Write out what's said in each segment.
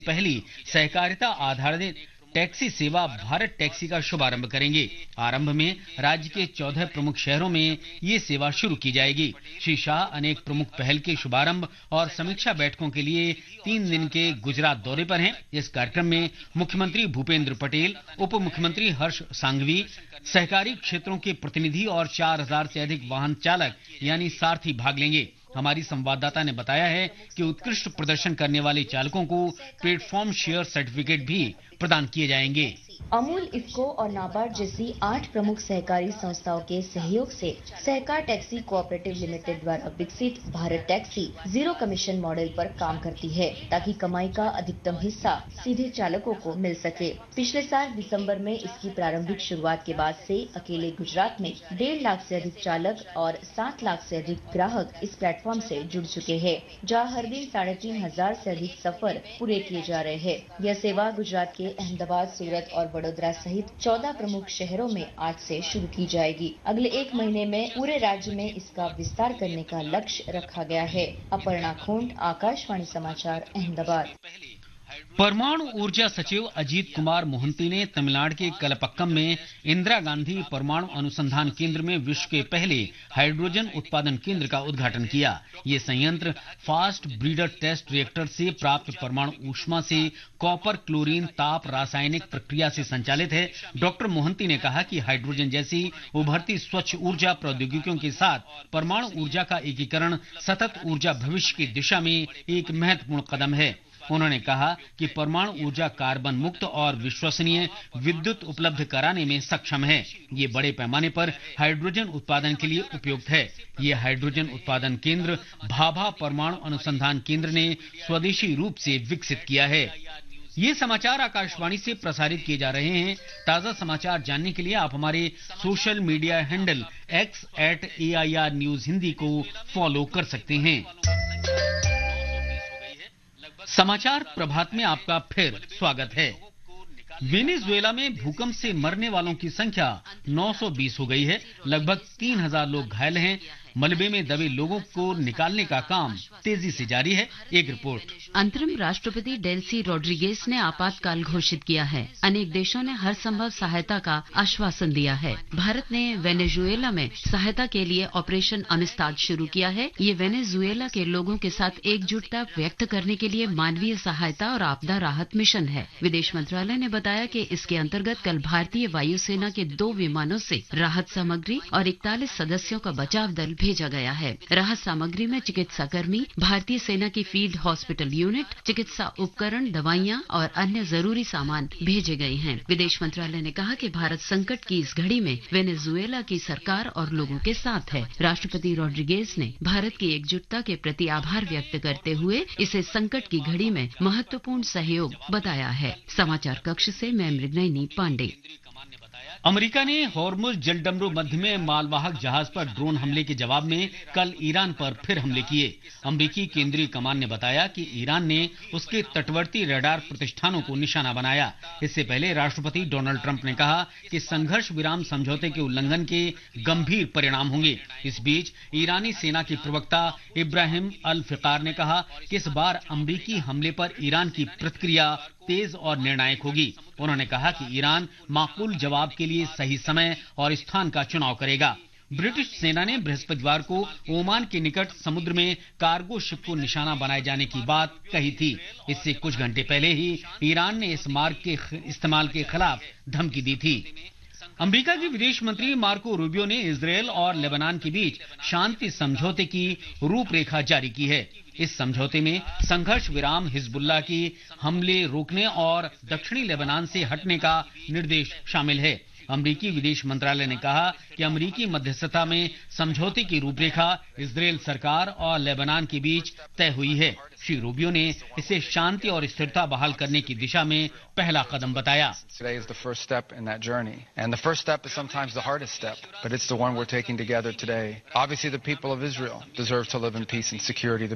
पहली सहकारिता आधारित टैक्सी सेवा भारत टैक्सी का शुभारंभ करेंगे। आरंभ में राज्य के 14 प्रमुख शहरों में ये सेवा शुरू की जाएगी। श्री शाह अनेक प्रमुख पहल के शुभारंभ और समीक्षा बैठकों के लिए 3 दिन के गुजरात दौरे पर हैं। इस कार्यक्रम में मुख्यमंत्री भूपेंद्र पटेल, उप मुख्यमंत्री हर्ष सांघवी, सहकारी क्षेत्रों के प्रतिनिधि और 4000 से अधिक वाहन चालक यानी सारथी भाग लेंगे। हमारी संवाददाता ने बताया है कि उत्कृष्ट प्रदर्शन करने वाले चालकों को प्लेटफॉर्म शेयर सर्टिफिकेट भी प्रदान किए जाएंगे। अमूल, इफ्को और नाबार्ड जैसी 8 प्रमुख सहकारी संस्थाओं के सहयोग से सहकार टैक्सी कोऑपरेटिव लिमिटेड द्वारा विकसित Bharat taxi zero commission model पर काम करती है, ताकि कमाई का अधिकतम हिस्सा सीधे चालकों को मिल सके। पिछले साल दिसंबर में इसकी प्रारंभिक शुरुआत के बाद से अकेले गुजरात में 1.5 लाख से अधिक चालक और 7 लाख से अधिक ग्राहक इस प्लेटफॉर्म से जुड़ चुके हैं, जहां हर दिन 3500 से अधिक सफर पूरे किए जा रहे हैं। यह सेवा गुजरात के अहमदाबाद, सूरत और वडोदरा सहित 14 प्रमुख शहरों में आज से शुरू की जाएगी। अगले 1 महीने में पूरे राज्य में इसका विस्तार करने का लक्ष्य रखा गया है। अपर्णा खोंड, आकाशवाणी समाचार, अहमदाबाद। परमाणु ऊर्जा सचिव अजीत कुमार मोहंती ने तमिलनाडु के कलपक्कम में इंदिरा गांधी परमाणु अनुसंधान केंद्र में विश्व के पहले हाइड्रोजन उत्पादन केंद्र का उद्घाटन किया। ये संयंत्र फास्ट ब्रीडर टेस्ट रिएक्टर से प्राप्त परमाणु ऊष्मा से कॉपर क्लोरीन ताप रासायनिक प्रक्रिया से संचालित है। डॉक्टर मोहंती ने कहा कि हाइड्रोजन जैसी उभरती स्वच्छ ऊर्जा प्रौद्योगिकियों के साथ परमाणु ऊर्जा का एकीकरण सतत ऊर्जा भविष्य की दिशा में एक महत्वपूर्ण कदम है। उन्होंने कहा कि परमाणु ऊर्जा कार्बन मुक्त और विश्वसनीय विद्युत उपलब्ध कराने में सक्षम है। ये बड़े पैमाने पर हाइड्रोजन उत्पादन के लिए उपयुक्त है। ये हाइड्रोजन उत्पादन केंद्र भाभा परमाणु अनुसंधान केंद्र ने स्वदेशी रूप से विकसित किया है। ये समाचार आकाशवाणी से प्रसारित किए जा रहे हैं। ताजा समाचार जानने के लिए आप हमारे social media handle x@AIR news Hindi को फॉलो कर सकते हैं। समाचार प्रभात में आपका फिर स्वागत है। वेनेजुएला में भूकंप से मरने वालों की संख्या 920 हो गई है। लगभग 3000 लोग घायल हैं। मलबे में दबे लोगों को निकालने का काम तेजी से जारी है। एक रिपोर्ट। अंतरिम राष्ट्रपति डेल्सी रोड्रिगेज ने आपातकाल घोषित किया है। अनेक देशों ने हर संभव सहायता का आश्वासन दिया है। भारत ने वेनेजुएला में सहायता के लिए ऑपरेशन अमिस्ताद शुरू किया है। ये वेनेजुएला के लोगों के साथ एकजुटता व्यक्त करने के लिए मानवीय सहायता और आपदा राहत मिशन है। विदेश मंत्रालय ने बताया कि इसके अंतर्गत कल भारतीय वायुसेना के 2 विमानों से राहत सामग्री और 41 सदस्यों का बचाव दल भेजा गया है। राहत सामग्री में चिकित्सा कर्मी, भारतीय सेना की फील्ड हॉस्पिटल यूनिट, चिकित्सा उपकरण, दवाइयां और अन्य जरूरी सामान भेजे गए हैं। विदेश मंत्रालय ने कहा कि भारत संकट की इस घड़ी में वेनेजुएला की सरकार और लोगों के साथ है। राष्ट्रपति रोड्रिगेज ने भारत की एकजुटता के प्रति आभार व्यक्त करते हुए इसे संकट की घड़ी में महत्वपूर्ण सहयोग बताया है। समाचार कक्ष से मैं मृगनयनी पांडे। अमेरिका ने हॉर्मुज जलडमरू मध्य में मालवाहक जहाज पर ड्रोन हमले के जवाब में कल ईरान पर फिर हमले किए। अमेरिकी केंद्रीय कमान ने बताया कि ईरान ने उसके तटवर्ती रडार प्रतिष्ठानों को निशाना बनाया। इससे पहले राष्ट्रपति डोनाल्ड ट्रंप ने कहा कि संघर्ष विराम समझौते के उल्लंघन के गंभीर परिणाम होंगे। इस बीच ईरानी सेना के प्रवक्ता इब्राहिम अल फिकार ने कहा कि इस बार अमेरिकी हमले पर ईरान की प्रतिक्रिया तेज और निर्णायक होगी। उन्होंने कहा कि ईरान माकूल जवाब के लिए सही समय और स्थान का चुनाव करेगा। ब्रिटिश सेना ने बृहस्पतिवार को ओमान के निकट समुद्र में कार्गो शिप को निशाना बनाए जाने की बात कही थी। इससे कुछ घंटे पहले ही ईरान ने इस मार्ग के इस्तेमाल के खिलाफ धमकी दी थी। अमेरिका के विदेश मंत्री मार्को रूबियो ने इजरायल और लेबनान के बीच शांति समझौते की रूपरेखा जारी की है। इस समझौते में संघर्ष विराम, हिजबुल्लाह की हमले रोकने और दक्षिणी लेबनान से हटने का निर्देश शामिल है। अमेरिकी विदेश मंत्रालय ने कहा कि अमेरिकी मध्यस्थता में समझौते की रूपरेखा इजरायल सरकार और लेबनान के बीच तय हुई है। श्री रूबियो ने इसे शांति और स्थिरता बहाल करने की दिशा में पहला कदम बताया। Today is the first step in that journey, and the first step is sometimes the hardest step, but it's the one we're taking together today. Obviously, the people of Israel deserve to live in peace and security.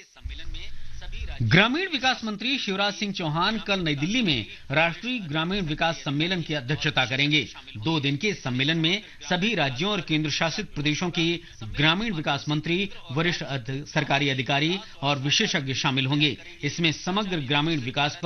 ग्रामीण विकास मंत्री शिवराज सिंह चौहान कल नई दिल्ली में राष्ट्रीय ग्रामीण विकास सम्मेलन की अध्यक्षता करेंगे। 2 दिन के सम्मेलन में सभी राज्यों और केंद्र शासित प्रदेशों के ग्रामीण विकास मंत्री, वरिष्ठ सरकारी अधिकारी और विशेषज्ञ शामिल होंगे। इसमें समग्र ग्रामीण विकास पर